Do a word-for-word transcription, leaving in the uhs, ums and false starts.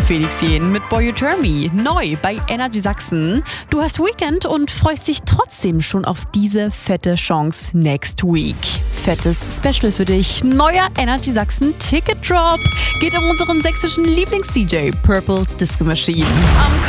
Felix Jähn mit Boy You Turn Me, neu bei Energy Sachsen. Du hast Weekend und freust dich trotzdem schon auf diese fette Chance next week. Fettes Special für dich. Neuer Energy Sachsen Ticket Drop geht um unseren sächsischen Lieblings-D J Purple Disco Machine. Am